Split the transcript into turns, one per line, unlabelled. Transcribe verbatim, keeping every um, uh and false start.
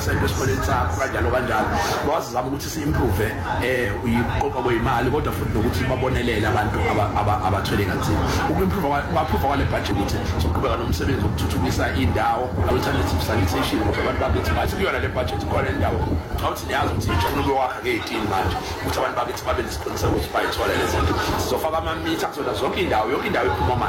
percent esikoleni sakho kanjalo kanjalo bazama ukuthi si-improve eh uyiqoqa kweyimali kodwa futhi nokuthi babonelele abantu abathwele kanzima uku-improve ba-approve kwale budget ukuthi soqhubeka nomsebenzi wokuthuthukisa indawo alternative sanitation ngoba abantu bakithi bathi kuyona le budget khona indawo awuthi niyazi ukuthi ijona ukwakha ngey'tini manje ukuthi abantu bakithi babe nesiqiniseko ukuthi bayithola lezi zinto sizofaka ama-meter kuzona zonke indawo yonke indawo iphuma